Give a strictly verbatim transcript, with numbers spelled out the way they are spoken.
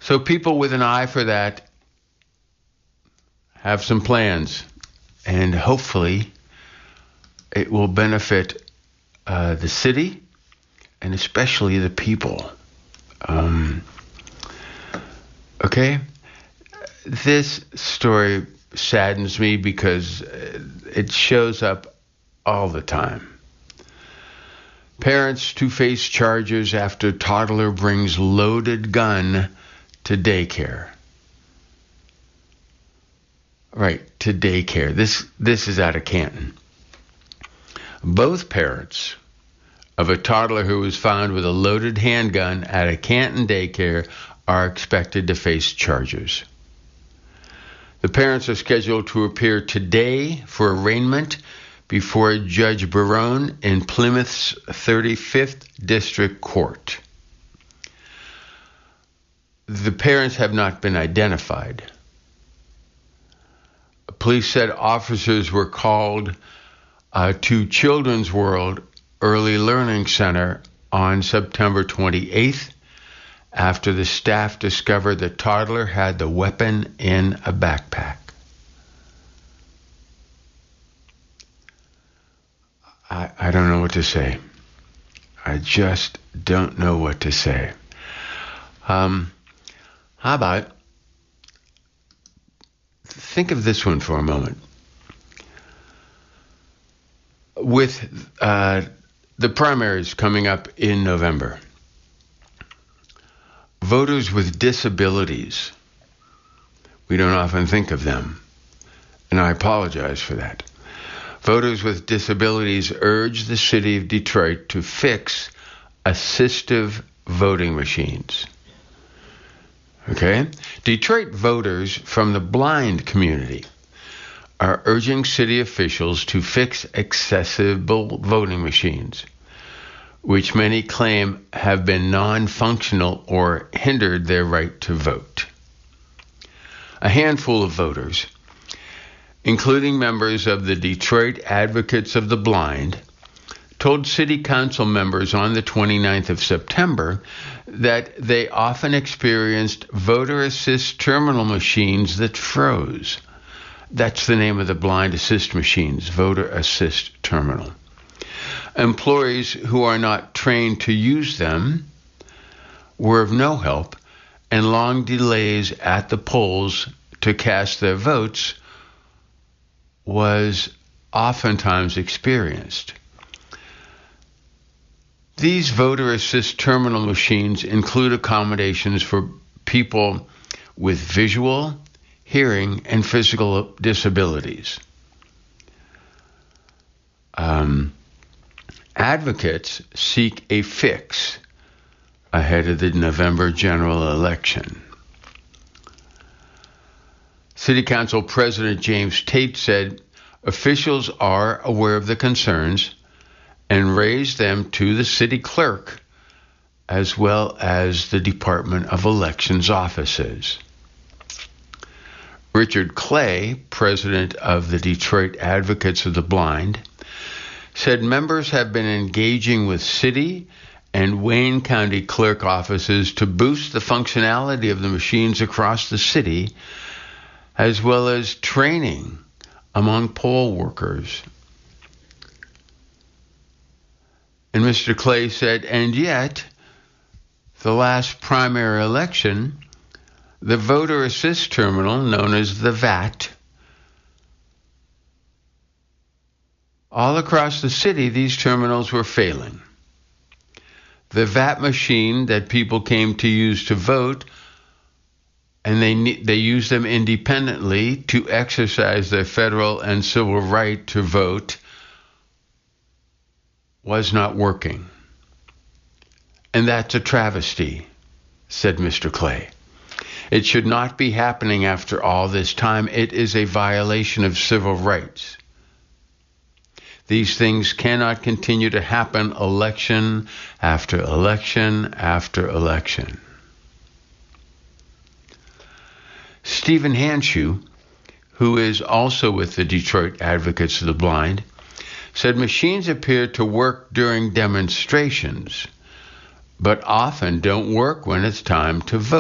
So people with an eye for that have some plans, and hopefully it will benefit uh, the city and especially the people. Um, okay? This story saddens me because it shows up all the time. Parents to face charges after toddler brings loaded gun to daycare. Right, to daycare. This this is out of Canton. Both parents of a toddler who was found with a loaded handgun at a Canton daycare are expected to face charges. The parents are scheduled to appear today for arraignment before Judge Barone in Plymouth's thirty-fifth District Court. The parents have not been identified. Police said officers were called uh, to Children's World Early Learning Center on September twenty-eighth after the staff discovered the toddler had the weapon in a backpack. I, I don't know what to say. I just don't know what to say. Um, how about, think of this one for a moment. With uh, the primaries coming up in November, voters with disabilities, we don't often think of them, and I apologize for that. Voters with disabilities urge the city of Detroit to fix assistive voting machines. Okay? Detroit voters from the blind community are urging city officials to fix accessible voting machines, which many claim have been non-functional or hindered their right to vote. A handful of voters, including members of the Detroit Advocates of the Blind, told city council members on the twenty-ninth of September that they often experienced voter assist terminal machines that froze. That's the name of the blind assist machines, voter assist terminal. Employees who are not trained to use them were of no help, and long delays at the polls to cast their votes was oftentimes experienced. These voter assist terminal machines include accommodations for people with visual, hearing, and physical disabilities. Um, advocates seek a fix ahead of the November general election. City Council President James Tate said officials are aware of the concerns and raised them to the city clerk as well as the Department of Elections offices. Richard Clay, president of the Detroit Advocates of the Blind, said members have been engaging with city and Wayne County clerk offices to boost the functionality of the machines across the city, as well as training among poll workers. And Mister Clay said, and yet, the last primary election, the voter assist terminal, known as the V A T, all across the city, these terminals were failing. The V A T machine that people came to use to vote, and they they used them independently to exercise their federal and civil right to vote, was not working. And that's a travesty, said Mister Clay. It should not be happening after all this time. It is a violation of civil rights. These things cannot continue to happen election after election after election. Stephen Hanshew, who is also with the Detroit Advocates of the Blind, said machines appear to work during demonstrations, but often don't work when it's time to vote.